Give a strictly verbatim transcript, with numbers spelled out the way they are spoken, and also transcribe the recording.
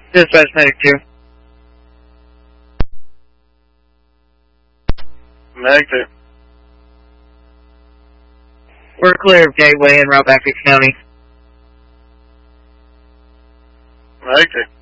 Dispatch Medic two. Medic two. We're clear of Gateway and route back to County. Medic two.